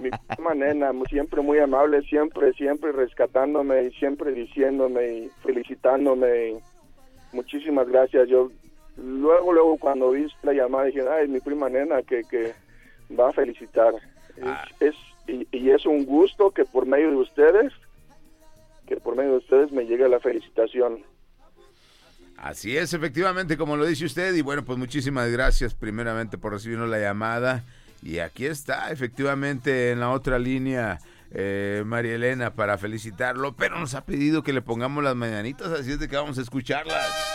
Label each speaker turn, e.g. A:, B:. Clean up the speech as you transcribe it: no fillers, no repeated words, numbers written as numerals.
A: mi prima nena, siempre muy amable, siempre rescatándome y siempre diciéndome y felicitándome. Y muchísimas gracias. Yo luego cuando vi la llamada dije, ay, mi prima nena que va a felicitar. Y es un gusto que por medio de ustedes me llegue la felicitación.
B: Así es, efectivamente, como lo dice usted. Y bueno, pues muchísimas gracias primeramente por recibirnos la llamada. Y aquí está, efectivamente, en la otra línea, María Elena, para felicitarlo. Pero nos ha pedido que le pongamos las mañanitas, así es de que vamos a escucharlas.